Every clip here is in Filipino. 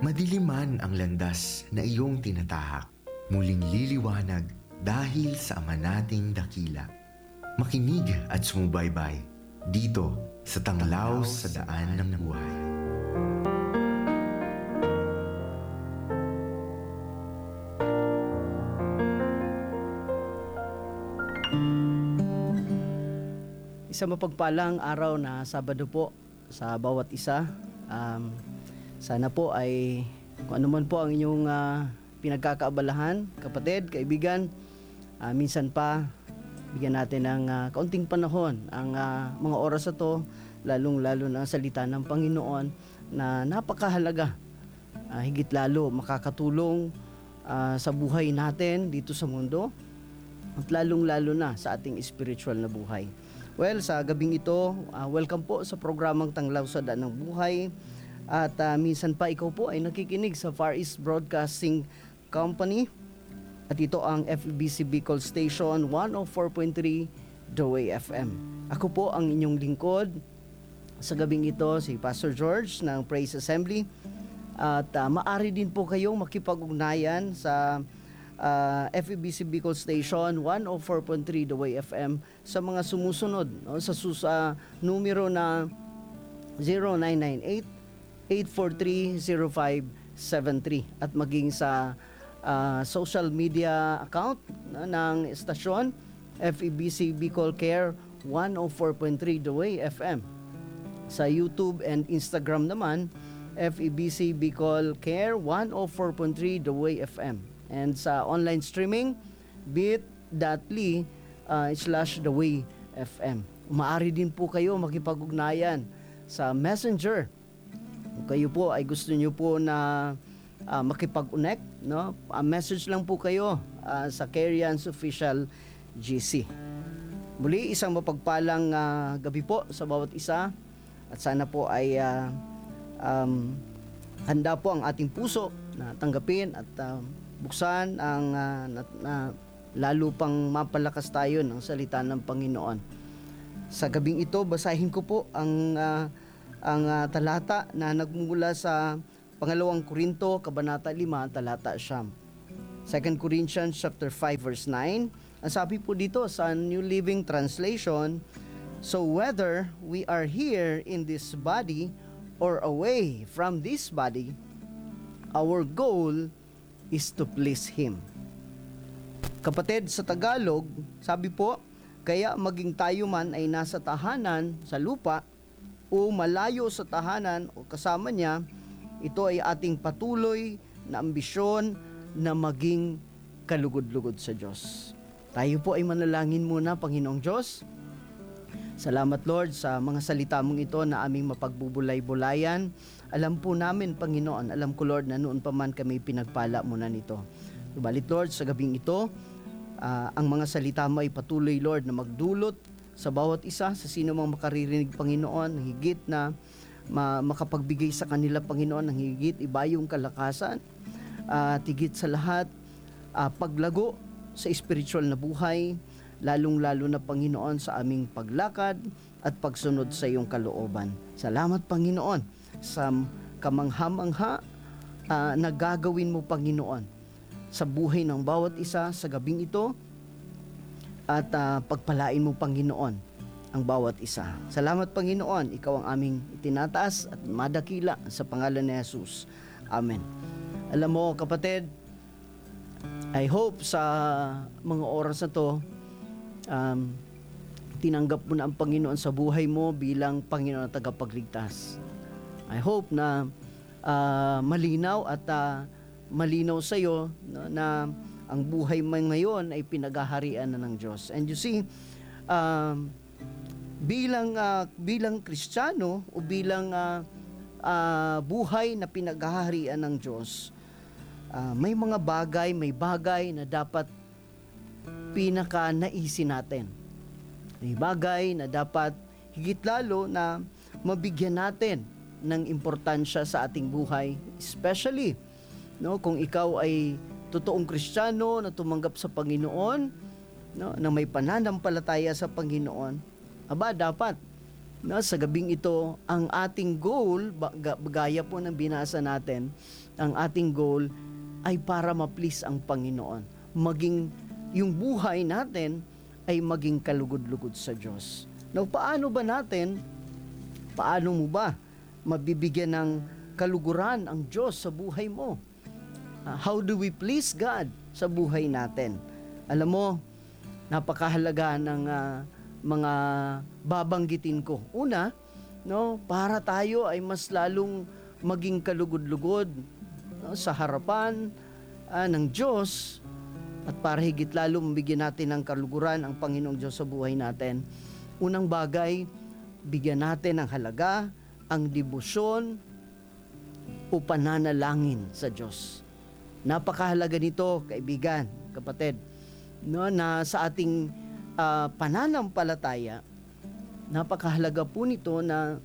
Madiliman ang landas na iyong tinatahak, muling liliwanag dahil sa Ama nating dakila. Makinig at sumubaybay dito sa Tanglaw sa Daan ng Buhay. Isang mapagpalang araw na Sabado po sa bawat isa. Sana po ay kung ano man po ang inyong pinagkakaabalahan, kapatid, kaibigan, minsan pa bigyan natin ng kaunting panahon ang mga oras na to, lalong-lalo na salita ng Panginoon na napakahalaga. Higit lalo makakatulong sa buhay natin dito sa mundo at lalong-lalo na sa ating spiritual na buhay. Well, sa gabing ito, welcome po sa programang Tanglaw sa Daan ng Buhay. At minsan pa ikaw po ay nakikinig sa Far East Broadcasting Company. At ito ang FEBC Bicol Station 104.3 The Way FM. Ako po ang inyong lingkod sa gabing ito, si Pastor George ng Praise Assembly. At maaari din po kayong makipag-ugnayan sa FEBC Bicol Station 104.3 The Way FM sa mga sumusunod, no? sa numero na 0998-843-0573 at maging sa social media account ng estasyon FEBC Bicol Care 104.3 The Way FM. Sa YouTube and Instagram naman, FEBC Bicol Care 104.3 The Way FM. And sa online streaming, bit.ly/The Way FM. Maaari din po kayo makipag-ugnayan sa Messenger. Kung kayo po ay gusto nyo po na makipag-connect, no? Message lang po kayo sa Carians Official GC. Muli, isang mapagpalang gabi po sa bawat isa at sana po ay handa po ang ating puso na tanggapin at buksan ang lalo pang mapalakas tayo ng salita ng Panginoon. Sa gabing ito, basahin ko po ang talata na nagmula sa Pangalawang Korinto, Kabanata 5, Talata 9. 2 Corinthians chapter 5 verse 9. Ang sabi po dito sa New Living Translation, "So whether we are here in this body or away from this body, our goal is to please Him." Kapatid, sa Tagalog, sabi po, kaya maging tayo man ay nasa tahanan sa lupa o malayo sa tahanan o kasama niya, ito ay ating patuloy na ambisyon na maging kalugod-lugod sa Diyos. Tayo po ay manalangin muna, Panginoong Diyos. Salamat, Lord, sa mga salita mong ito na aming mapagbubulay-bulayan. Alam po namin, Panginoon, alam ko, Lord, na noon pa man kami pinagpala muna nito. Subalit, Lord, sa gabing ito, ang mga salita mo ay patuloy, Lord, na magdulot sa bawat isa, sa sino mang makaririnig, Panginoon, higit na makapagbigay sa kanila, Panginoon, ng higit ibayong kalakasan, at higit sa lahat, paglago sa spiritual na buhay, lalong-lalo na, Panginoon, sa aming paglakad at pagsunod sa iyong kalooban. Salamat, Panginoon, sa kamangha-mangha na gagawin mo, Panginoon, sa buhay ng bawat isa sa gabing ito, at pagpalain mo, Panginoon, ang bawat isa. Salamat, Panginoon, ikaw ang aming itinataas at madakila sa pangalan ni Jesus. Amen. Alam mo, kapatid, I hope sa mga oras na to, tinanggap mo na ang Panginoon sa buhay mo bilang Panginoon at tagapagligtas. I hope na malinaw at malinaw sa iyo na ang buhay mo ngayon ay pinaghaharian na ng Diyos. And you see, bilang Kristiyano o bilang buhay na pinaghaharian ng Diyos, may mga bagay na dapat pinaka-naisin natin. May bagay na dapat higit lalo na mabigyan natin ng importansya sa ating buhay, especially kung ikaw ay totoong Kristiyano na tumanggap sa Panginoon, na may pananampalataya sa Panginoon. Dapat No, sa gabing ito, ang ating goal, gaya po ng binasa natin, ang ating goal ay para ma-please ang Panginoon. Maging yung buhay natin ay maging kalugod-lugod sa Diyos. Now, paano mo ba mabibigyan ng kaluguran ang Diyos sa buhay mo? How do we please God sa buhay natin? Alam mo, napakahalaga ng mga babanggitin ko. Una, no, para tayo ay mas lalong maging kalugod-lugod, no, sa harapan ng Diyos, at para higit lalo mabigyan natin ng kaluguran ang Panginoong Diyos sa buhay natin. Unang bagay, bigyan natin ng halaga ang debosyon o pananalangin sa Diyos. Napakahalaga nito, kaibigan, kapatid, no, na sa ating pananampalataya, napakahalaga po nito na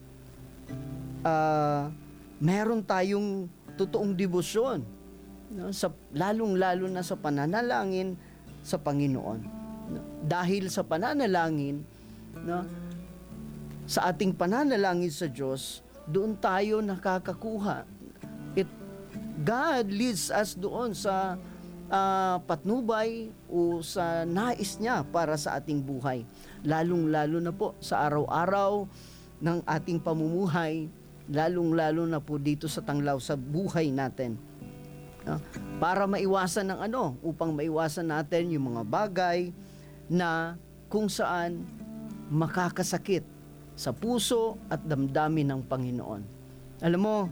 meron tayong totoong debosyon, no, lalong-lalo na sa pananalangin sa Panginoon. Dahil sa pananalangin, no, sa ating pananalangin sa Diyos, doon tayo nakakakuha. God leads us doon sa patnubay o sa nais niya para sa ating buhay. Lalong-lalo na po sa araw-araw ng ating pamumuhay, lalong-lalo na po dito sa tanglaw sa buhay natin. Para maiwasan upang maiwasan natin yung mga bagay na kung saan makakasakit sa puso at damdamin ng Panginoon. Alam mo,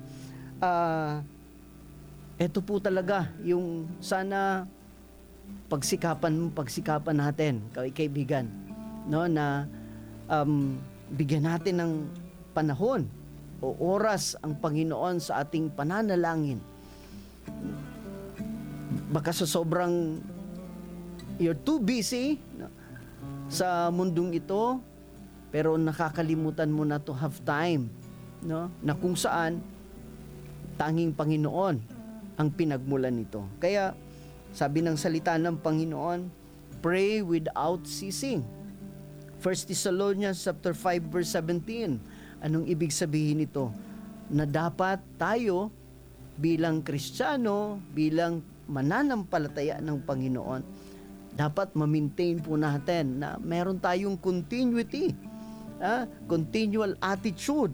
ito po talaga yung sana pagsikapan natin, kaibigan, no, na bigyan natin ng panahon o oras ang Panginoon sa ating pananalangin. Baka sa sobrang you're too busy, no, sa mundong ito, pero nakakalimutan mo na to have time, no, na kung saan tanging Panginoon ang pinagmulan nito. Kaya sabi ng salita ng Panginoon, pray without ceasing. 1 Thessalonians chapter 5 verse 17. Anong ibig sabihin nito? Na dapat tayo bilang Kristiyano, bilang mananampalataya ng Panginoon, dapat ma-maintain po natin na meron tayong continuity, continual attitude.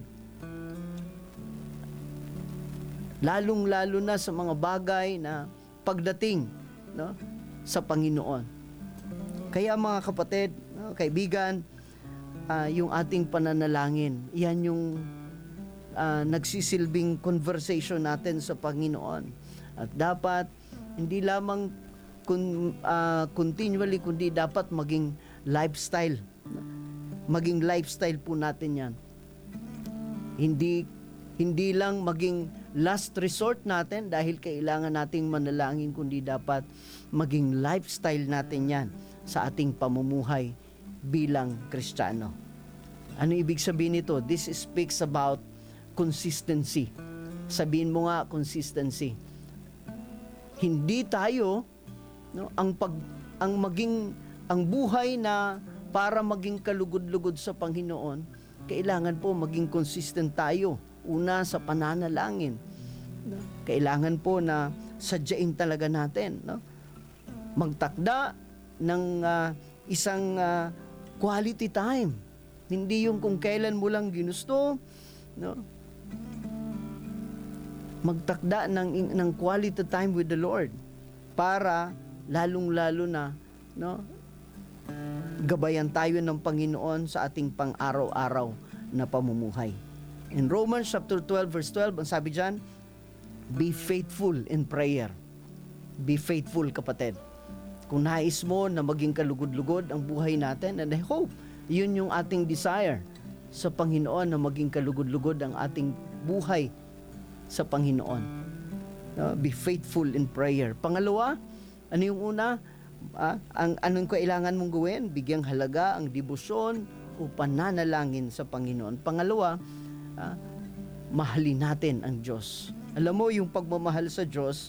Lalong-lalo na sa mga bagay na pagdating, no, sa Panginoon. Kaya mga kapatid, no, kaibigan, yung ating pananalangin, yan yung nagsisilbing conversation natin sa Panginoon. At dapat hindi lamang continually, kundi dapat maging lifestyle. Maging lifestyle po natin yan. Hindi lang maging last resort natin dahil kailangan nating manalangin, kundi dapat maging lifestyle natin yan sa ating pamumuhay bilang Kristiyano. Ano ibig sabihin nito? This speaks about consistency. Sabihin mo nga, consistency. Hindi tayo, no, ang buhay na para maging kalugod-lugod sa Panginoon, kailangan po maging consistent tayo. Una, sa pananalangin. Kailangan po na sadyain talaga natin, no? Magtakda ng isang quality time. Hindi yung kung kailan mo lang ginusto, no? Magtakda ng quality time with the Lord para lalong-lalo na, no, gabayan tayo ng Panginoon sa ating pang-araw-araw na pamumuhay. In Romans chapter 12 verse 12, ang sabi diyan, be faithful in prayer. Be faithful, kapatid. Kung nais mo na maging kalugod-lugod ang buhay natin, and I hope yun yung ating desire sa Panginoon, na maging kalugod-lugod ang ating buhay sa Panginoon. Be faithful in prayer. Pangalawa, ano yung una? Anong kailangan mong gawin? Bigyang halaga ang debosyon o pananalangin sa Panginoon. Pangalawa, mahalin natin ang Diyos. Alam mo, yung pagmamahal sa Diyos,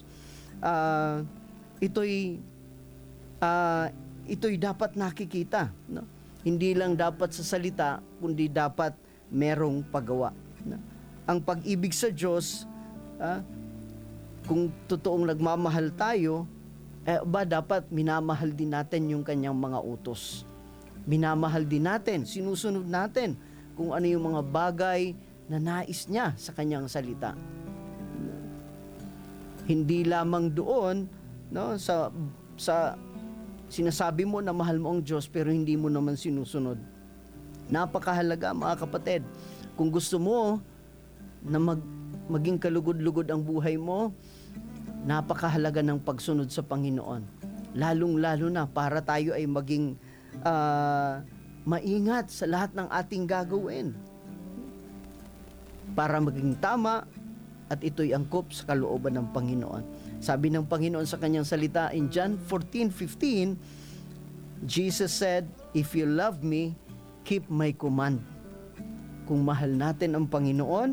ito'y dapat nakikita, no? Hindi lang dapat sa salita, kundi dapat merong paggawa. Ang pag-ibig sa Diyos, kung totoong nagmamahal tayo, dapat minamahal din natin yung kanyang mga utos. Minamahal din natin, sinusunod natin kung ano yung mga bagay na nais niya sa kanyang salita. Hindi lamang doon, no, sa sinasabi mo na mahal mo ang Diyos pero hindi mo naman sinusunod. Napakahalaga, mga kapatid. Kung gusto mo na maging kalugod-lugod ang buhay mo, napakahalaga ng pagsunod sa Panginoon. Lalong-lalo na para tayo ay maging maingat sa lahat ng ating gagawin. Para maging tama at ito'y angkop sa kalooban ng Panginoon. Sabi ng Panginoon sa kanyang salita in John 14:15, Jesus said, "If you love me, keep my command." Kung mahal natin ang Panginoon,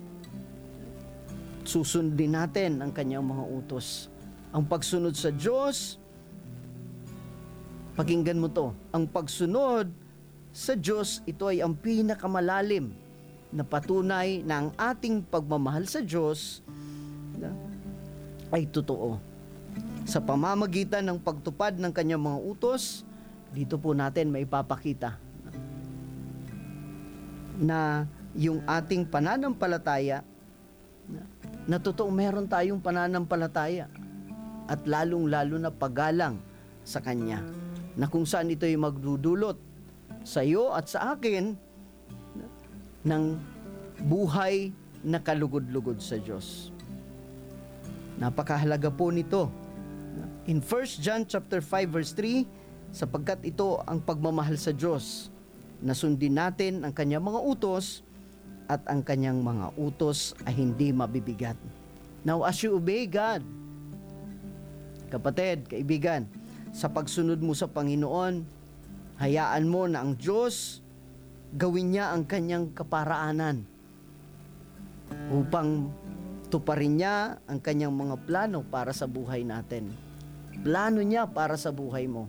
susundin natin ang kanyang mga utos. Ang pagsunod sa Diyos, pakinggan mo to, ang pagsunod sa Diyos, ito ay ang pinakamalalim na patunay na ang ating pagmamahal sa Diyos ay totoo. Sa pamamagitan ng pagtupad ng kanyang mga utos, dito po natin maipapakita na yung ating pananampalataya, na totoo meron tayong pananampalataya at lalong-lalo na paggalang sa Kanya, na kung saan ito ay magdudulot sa iyo at sa akin ng buhay na kalugod-lugod sa Diyos. Napakahalaga po nito. In 1 John chapter 5 verse 3, sapagkat ito ang pagmamahal sa Diyos, na sundin natin ang kanyang mga utos at ang kanyang mga utos ay hindi mabibigat. Now, as you obey God, kapatid, kaibigan, sa pagsunod mo sa Panginoon, hayaan mo na ang Diyos gawin niya ang kanyang kaparaanan upang tuparin niya ang kanyang mga plano para sa buhay natin. Plano niya para sa buhay mo.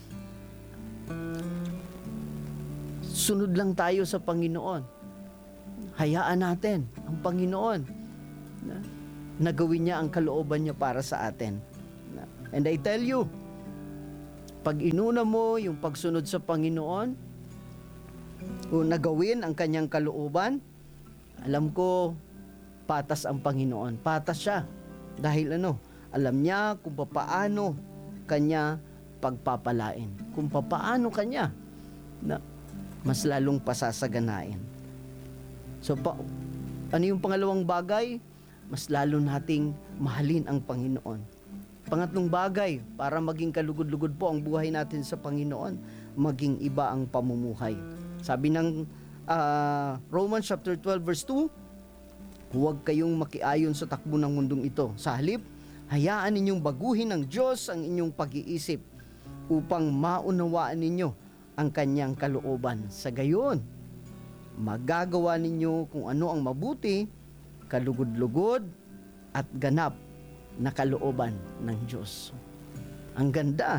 Sunod lang tayo sa Panginoon. Hayaan natin ang Panginoon na gawin niya ang kalooban niya para sa atin. And I tell you, pag inuna mo yung pagsunod sa Panginoon, o nagawin ang kanyang kalooban, alam ko, patas ang Panginoon. Patas siya. Dahil alam niya kung paano kanya pagpapalain. Kung paano kanya na mas lalong pasasaganain. So, ano yung pangalawang bagay? Mas lalo nating mahalin ang Panginoon. Pangatlong bagay, para maging kalugod-lugod po ang buhay natin sa Panginoon, maging iba ang pamumuhay. Sabi ng Romans chapter 12 verse 2, huwag kayong makiayon sa takbo ng mundong ito. Sa halip, hayaan ninyong baguhin ng Diyos ang inyong pag-iisip upang maunawaan ninyo ang kanyang kalooban. Sa gayon, magagawa ninyo kung ano ang mabuti, kalugod-lugod at ganap na kalooban ng Diyos. Ang ganda.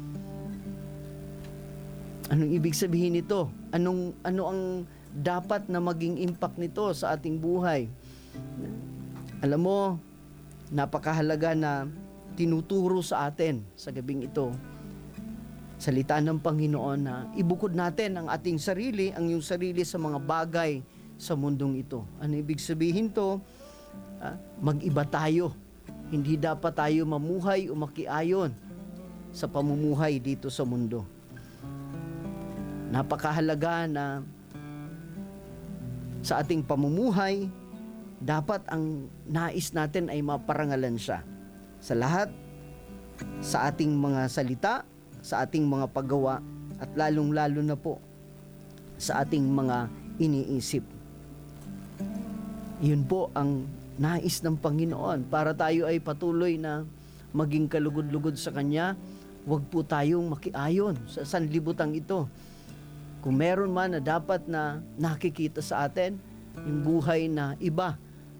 Anong ibig sabihin nito? Ano ang dapat na maging impact nito sa ating buhay? Alam mo, napakahalaga na tinuturo sa atin sa gabing ito, salita ng Panginoon, na ibukod natin ang ating sarili, ang iyong sarili sa mga bagay sa mundong ito. Ano ibig sabihin to? Mag-iba tayo. Hindi dapat tayo mamuhay o makiayon sa pamumuhay dito sa mundo. Napakahalaga na sa ating pamumuhay, dapat ang nais natin ay maparangalan siya sa lahat, sa ating mga salita, sa ating mga paggawa, at lalong-lalo na po sa ating mga iniisip. Yun po ang nais ng Panginoon. Para tayo ay patuloy na maging kalugod-lugod sa Kanya, huwag po tayong makiayon sa sanlibutan ito. Kung meron man na dapat na nakikita sa atin, yung buhay na iba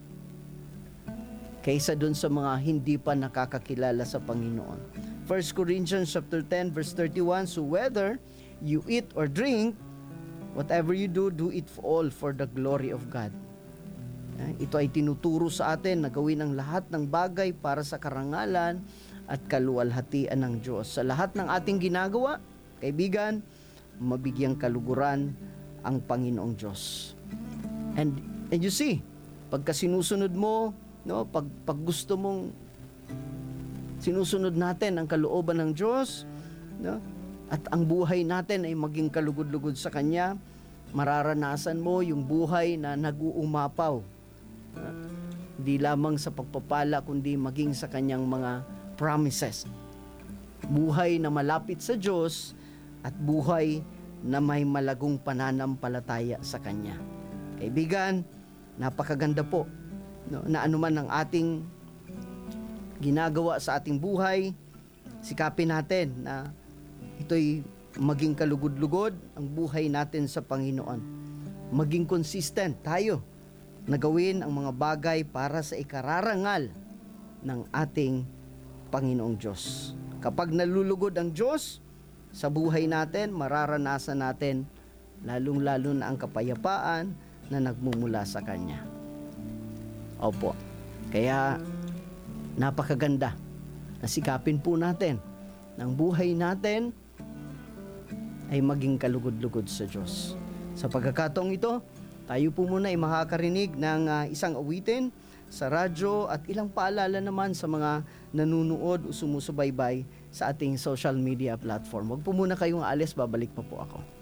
kaysa dun sa mga hindi pa nakakakilala sa Panginoon. 1 Corinthians chapter 10 verse 31, so whether you eat or drink, Whatever you do, do it all for the glory of God. Ito ay tinuturo sa atin na gawin ang lahat ng bagay para sa karangalan at kaluwalhatian ng Diyos. Sa lahat ng ating ginagawa, kaibigan, mabigyang kaluguran ang Panginoong Diyos. And you see, pagka sinusunod mo, no, pag gusto mong sinusunod natin ang kalooban ng Diyos, no, at ang buhay natin ay maging kalugod-lugod sa Kanya, mararanasan mo yung buhay na nag-uumapaw. Di lamang sa pagpapala, kundi maging sa Kanyang mga promises. Buhay na malapit sa Diyos at buhay na may malagong pananampalataya sa Kanya. Kaibigan, napakaganda po, no, na anuman ang ating ginagawa sa ating buhay, sikapin natin na ito'y maging kalugod-lugod ang buhay natin sa Panginoon. Maging consistent tayo na gawin ang mga bagay para sa ikararangal ng ating Panginoong Diyos. Kapag nalulugod ang Diyos sa buhay natin, mararanasan natin lalong-lalo na ang kapayapaan na nagmumula sa Kanya. Opo. Kaya napakaganda na sikapin po natin ng buhay natin ay maging kalugod-lugod sa Diyos. Sa pagkakataong ito, tayo po muna ay makakarinig ng isang awitin sa radyo at ilang paalala naman sa mga nanunood o sumusubaybay sa ating social media platform. Huwag po muna kayong aalis, babalik pa po ako.